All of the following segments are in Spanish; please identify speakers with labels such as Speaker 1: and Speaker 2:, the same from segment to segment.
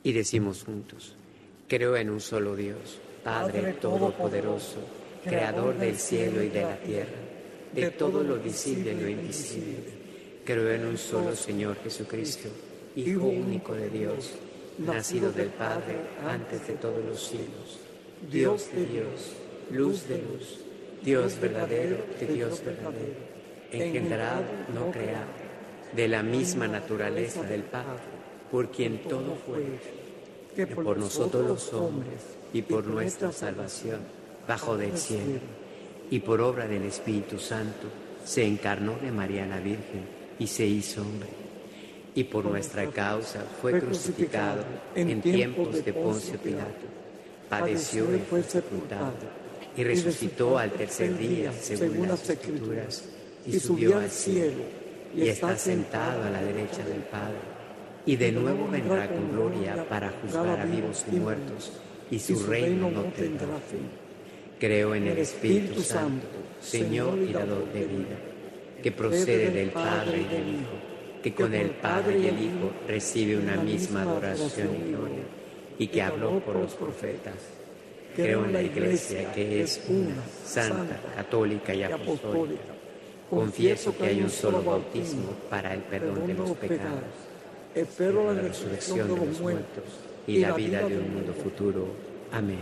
Speaker 1: Y decimos juntos: creo en un solo Dios, Padre Todopoderoso, Creador del cielo y de la tierra, de todo lo visible y lo invisible. Creo en un solo Señor Jesucristo, Hijo único de Dios, nacido del Padre antes de todos los siglos, Dios de Dios, luz de luz, Dios verdadero de Dios verdadero, engendrado, no creado, de la misma naturaleza del Padre, por quien todo fue hecho, que por nosotros los hombres y por nuestra salvación bajó del cielo, y por obra del Espíritu Santo se encarnó de María la Virgen y se hizo hombre, y por nuestra causa fue crucificado en tiempos de Poncio Pilato, padeció y fue sepultado, y resucitó al tercer día según las Escrituras, y subió al cielo, y está sentado a la derecha del Padre, y de nuevo vendrá con gloria para juzgar a vivos y muertos, y su reino no tendrá fin. Creo en el Espíritu Santo, Señor y dador de vida, que procede del Padre y del Hijo, que con el Padre y el Hijo recibe una misma adoración y gloria, y que habló por los profetas. Creo en la Iglesia, que es una, santa, católica y apostólica. Confieso que hay un solo bautismo para el perdón de los pecados. Espero la resurrección de los muertos y la vida de un mundo futuro. Amén.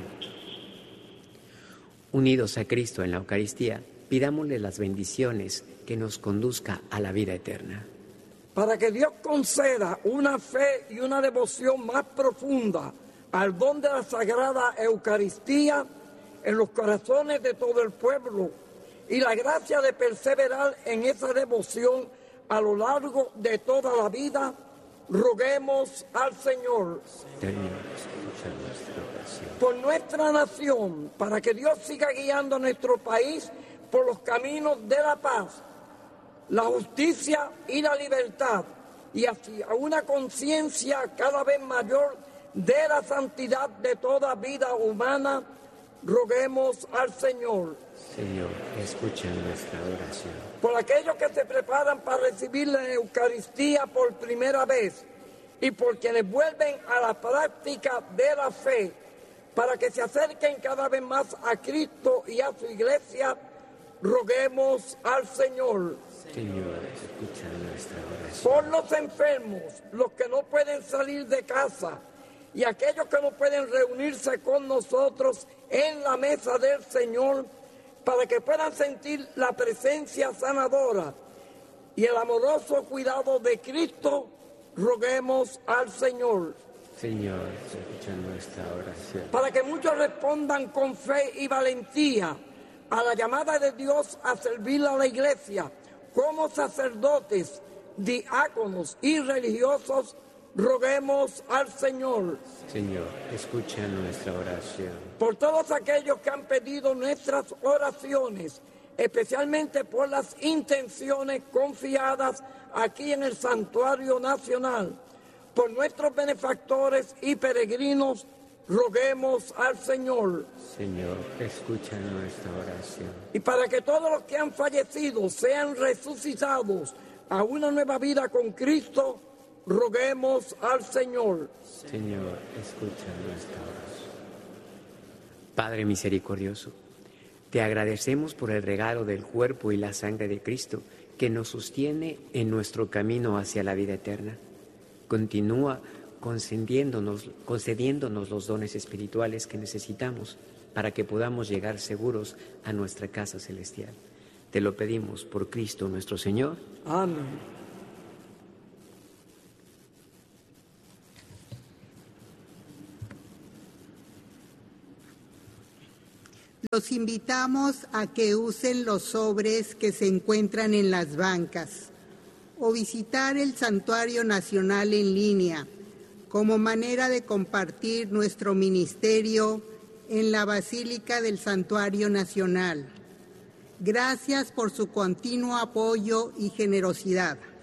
Speaker 1: Unidos a Cristo en la Eucaristía, pidámosle las bendiciones que nos conduzca a la vida eterna.
Speaker 2: Para que Dios conceda una fe y una devoción más profunda al don de la Sagrada Eucaristía en los corazones de todo el pueblo y la gracia de perseverar en esa devoción a lo largo de toda la vida, roguemos al Señor. Por nuestra nación, para que Dios siga guiando a nuestro país por los caminos de la paz, la justicia y la libertad, y hacia una conciencia cada vez mayor de la santidad de toda vida humana, roguemos al Señor.
Speaker 1: Señor, escucha nuestra oración.
Speaker 2: Por aquellos que se preparan para recibir la Eucaristía por primera vez y por quienes vuelven a la práctica de la fe, para que se acerquen cada vez más a Cristo y a su Iglesia, roguemos al Señor.
Speaker 1: Señor, escucha nuestra oración.
Speaker 2: Por los enfermos, los que no pueden salir de casa y aquellos que no pueden reunirse con nosotros en la mesa del Señor, para que puedan sentir la presencia sanadora y el amoroso cuidado de Cristo, roguemos al Señor.
Speaker 1: Señor, escucha nuestra oración.
Speaker 2: Para que muchos respondan con fe y valentía a la llamada de Dios a servir a la Iglesia como sacerdotes, diáconos y religiosos, roguemos al Señor.
Speaker 1: Señor, escucha nuestra oración.
Speaker 2: Por todos aquellos que han pedido nuestras oraciones, especialmente por las intenciones confiadas aquí en el Santuario Nacional, por nuestros benefactores y peregrinos, roguemos al Señor.
Speaker 1: Señor, escucha nuestra oración.
Speaker 2: Y para que todos los que han fallecido sean resucitados a una nueva vida con Cristo, roguemos al Señor.
Speaker 1: Señor, escucha nuestra oración. Padre misericordioso, te agradecemos por el regalo del cuerpo y la sangre de Cristo que nos sostiene en nuestro camino hacia la vida eterna. Continúa concediéndonos los dones espirituales que necesitamos para que podamos llegar seguros a nuestra casa celestial. Te lo pedimos por Cristo nuestro Señor.
Speaker 2: Amén.
Speaker 3: Los invitamos a que usen los sobres que se encuentran en las bancas o visitar el Santuario Nacional en línea como manera de compartir nuestro ministerio en la Basílica del Santuario Nacional. Gracias por su continuo apoyo y generosidad.